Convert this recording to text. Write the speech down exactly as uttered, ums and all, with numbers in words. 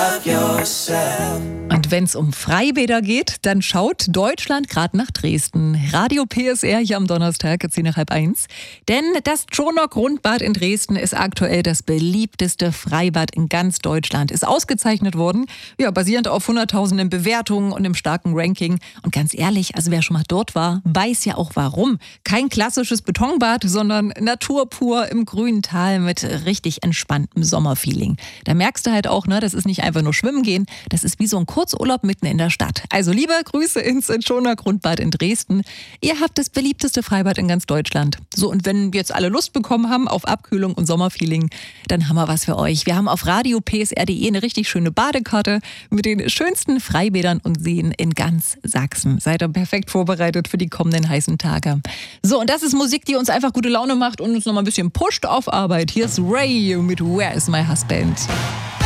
Und wenn es um Freibäder geht, dann schaut Deutschland gerade nach Dresden. Radio P S R hier am Donnerstag, zehn nach halb eins. Denn das Tschoner Grundbad in Dresden ist aktuell das beliebteste Freibad in ganz Deutschland. Ist ausgezeichnet worden, ja, basierend auf hunderttausenden Bewertungen und einem starken Ranking. Und ganz ehrlich, also wer schon mal dort war, weiß ja auch warum. Kein klassisches Betonbad, sondern Natur pur im grünen Tal mit richtig entspanntem Sommerfeeling. Da merkst du halt auch, ne, das ist nicht einfach nur schwimmen gehen, das ist wie so ein Kurzurlaub mitten in der Stadt. Also liebe Grüße ins Tschoner Grundbad in Dresden. Ihr habt das beliebteste Freibad in ganz Deutschland. So, und wenn jetzt alle Lust bekommen haben auf Abkühlung und Sommerfeeling, dann haben wir was für euch. Wir haben auf radio punkt p s r punkt d e eine richtig schöne Badekarte mit den schönsten Freibädern und Seen in ganz Sachsen. Seid ihr perfekt vorbereitet für die kommenden heißen Tage. So, und das ist Musik, die uns einfach gute Laune macht und uns noch mal ein bisschen pusht auf Arbeit. Hier ist Ray mit Where is my husband?